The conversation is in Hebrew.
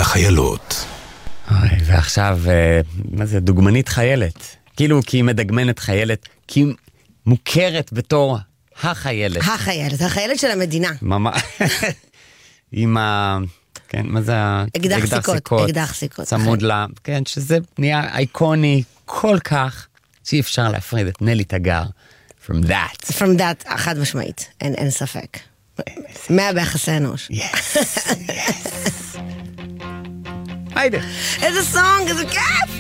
החיילות. ועכשיו, מה זה, דוגמנית חיילת. כאילו, כי היא מדגמנת חיילת, כי היא מוכרת בתור החיילת. החיילת של המדינה. ממש. עם ה... כן, מה זה? אקדח סיכות. צמוד לה, כן, שזה נהיה אייקוני כל כך, שאי אפשר להפריד את נלי תגר. From that, חד משמעית, אין ספק. 100 ביחסי אנוש. Yes. היידה. איזה סונג, איזה כיף!